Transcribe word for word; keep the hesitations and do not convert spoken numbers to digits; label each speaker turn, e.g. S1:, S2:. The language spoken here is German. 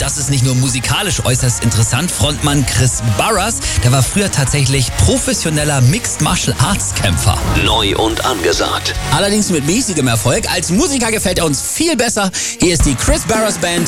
S1: das ist nicht nur musikalisch äußerst interessant. Frontmann Chris Burrus, der war früher tatsächlich professioneller Mixed Martial Arts Kämpfer.
S2: Neu und angesagt.
S1: Allerdings mit mäßigem Erfolg. Als Musiker gefällt er uns viel besser. Hier ist die Chris Burrus Band